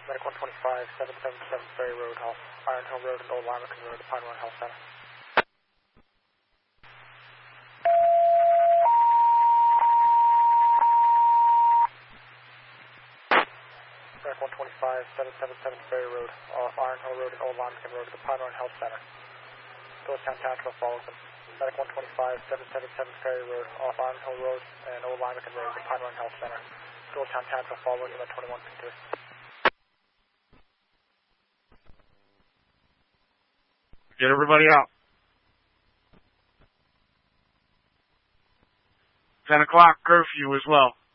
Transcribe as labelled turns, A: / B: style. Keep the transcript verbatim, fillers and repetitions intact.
A: Medic one twenty-five, seven seventy-seven Ferry Road, off Iron Hill Road and Old Lymerton Road, the Pine Run Health Center. Medic one twenty-five, seven seventy-seven Ferry Road, off Iron Hill Road and Old Lymerton Road, the Pine Run Health Center. Georgetown Tactical follows them. Medic one twenty-five, seven seventy-seven Ferry Road, off Iron Hill Road and Old Lymerton Road, the Pine Run Health Center. Georgetown Tactical following them at twenty-one P two.
B: Get everybody out. ten o'clock curfew as well.